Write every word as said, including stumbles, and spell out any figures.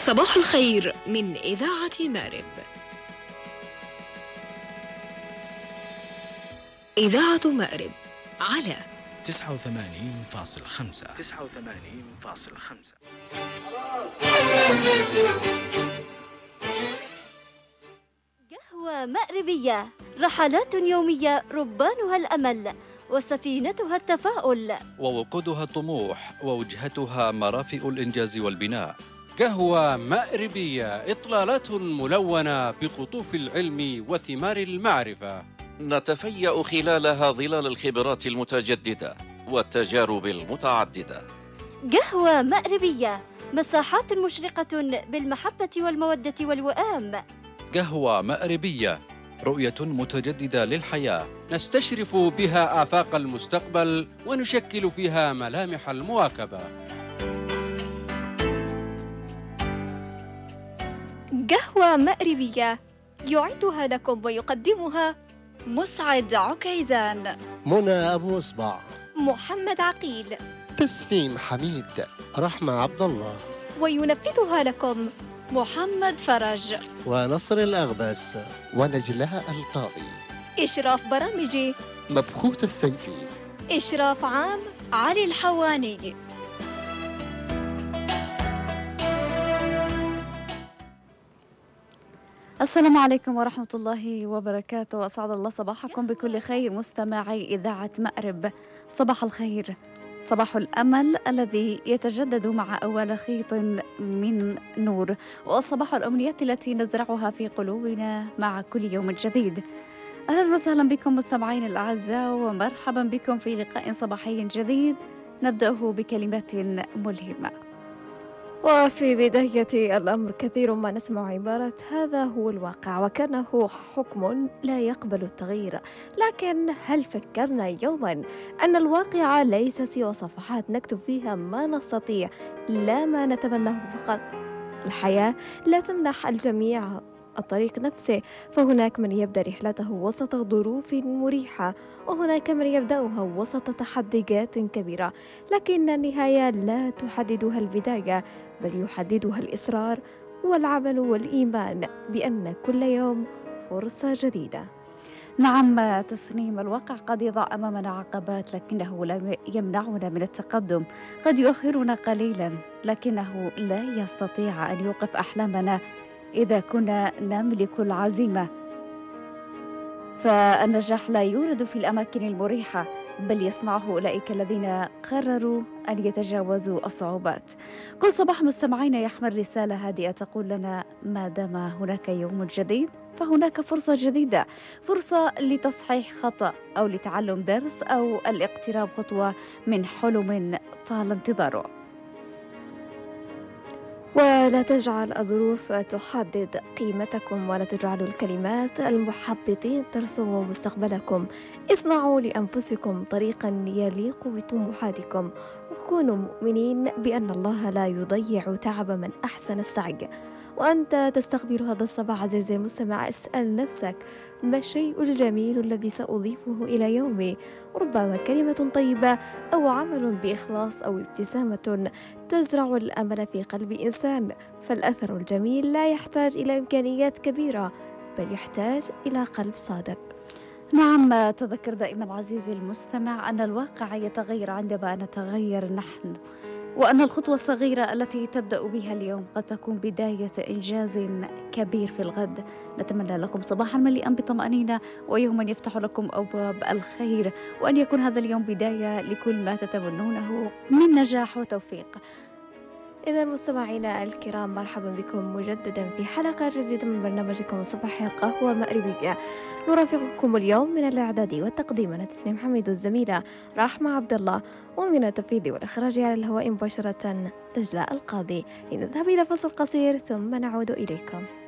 صباح الخير من إذاعة مأرب. إذاعة مأرب على تسعة وثمانين فاصل خمسة تسعة وثمانين فاصل خمسة. قهوة مأربية، رحلات يومية ربانها الأمل وسفينتها التفاؤل ووقودها الطموح ووجهتها مرافئ الإنجاز والبناء. قهوة مأربية، إطلالات ملونة بقطوف العلم وثمار المعرفة، نتفيأ خلالها ظلال الخبرات المتجددة والتجارب المتعددة. قهوة مأربية، مساحات مشرقة بالمحبة والمودة والوئام. قهوة مأربية، رؤية متجددة للحياة، نستشرف بها آفاق المستقبل ونشكل فيها ملامح المواكبة. قهوة مأربية يعدها لكم ويقدمها مسعد عكيزان، منى أبو إصبع، محمد عقيل، تسنيم حميد، رحمة عبد الله، وينفذها لكم محمد فرج ونصر الأغبس ونجلاء القاضي. إشراف برامجي مبخوت السيفي. إشراف عام علي الحواني. السلام عليكم ورحمة الله وبركاته، أسعد الله صباحكم بكل خير مستمعي إذاعة مأرب. صباح الخير، صباح الأمل الذي يتجدد مع أول خيط من نور، وصباح الأمنيات التي نزرعها في قلوبنا مع كل يوم جديد. أهلا وسهلا بكم مستمعين الأعزاء، ومرحبا بكم في لقاء صباحي جديد نبدأه بكلمات ملهمة. وفي بداية الأمر كثير ما نسمع عبارة هذا هو الواقع وكأنه حكم لا يقبل التغيير، لكن هل فكرنا يوما أن الواقع ليس سوى صفحات نكتب فيها ما نستطيع لا ما نتمناه فقط؟ الحياة لا تمنح الجميع الطريق نفسه، فهناك من يبدأ رحلته وسط ظروف مريحة، وهناك من يبدأها وسط تحديات كبيرة، لكن النهاية لا تحددها البداية، بل يحددها الإصرار والعمل والإيمان بأن كل يوم فرصة جديدة. نعم تسنيم، الواقع قد يضع أمامنا عقبات لكنه لا يمنعنا من التقدم، قد يؤخرنا قليلا لكنه لا يستطيع أن يوقف أحلامنا إذا كنا نملك العزيمة. فالنجاح لا يورد في الأماكن المريحة، بل يصنعه أولئك الذين قرروا أن يتجاوزوا الصعوبات. كل صباح مستمعين يحمل رسالة هادئة تقول لنا ما دام هناك يوم جديد فهناك فرصة جديدة، فرصة لتصحيح خطأ أو لتعلم درس أو الاقتراب خطوة من حلم طال انتظاره. ولا تجعل الظروف تحدد قيمتكم، ولا تجعلوا الكلمات المحبطين ترسموا مستقبلكم. اصنعوا لأنفسكم طريقا يليق بطموحاتكم، وكونوا مؤمنين بأن الله لا يضيع تعب من أحسن السعي. وأنت تستقبل هذا الصباح عزيزي المستمع، اسأل نفسك ما الشيء الجميل الذي سأضيفه إلى يومي؟ ربما كلمة طيبة أو عمل بإخلاص أو ابتسامة تزرع الأمل في قلب إنسان. فالأثر الجميل لا يحتاج إلى إمكانيات كبيرة، بل يحتاج إلى قلب صادق. نعم، تذكر دائما عزيزي المستمع أن الواقع يتغير عندما نتغير نحن، وأن الخطوة الصغيرة التي تبدأ بها اليوم قد تكون بداية إنجاز كبير في الغد. نتمنى لكم صباحا مليئا بطمأنينة ويوما يفتح لكم أبواب الخير، وأن يكون هذا اليوم بداية لكل ما تتمنونه من نجاح وتوفيق. إذا مستمعينا الكرام، مرحبا بكم مجددا في حلقة جديدة من برنامجكم صباح قهوة مأربية. نرافقكم اليوم من الإعداد والتقديم أنا تسنيم حميد، الزميلة رحمة عبد الله، ومن التنفيذ والإخراج على الهواء مباشرة نجلاء القاضي. لنذهب إلى فصل قصير ثم نعود إليكم.